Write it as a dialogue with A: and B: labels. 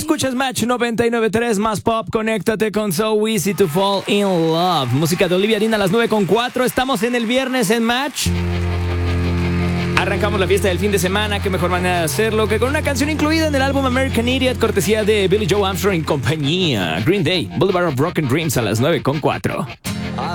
A: Escuchas Match 99.3 más pop. Conéctate con So Easy to Fall in Love. Música de Olivia Dean a las 9:04. Estamos en el viernes en Match. Arrancamos la fiesta del fin de semana. Qué mejor manera de hacerlo que con una canción incluida en el álbum American Idiot, cortesía de Billy Joe Armstrong y compañía. Green Day, Boulevard of Broken Dreams a las 9:04.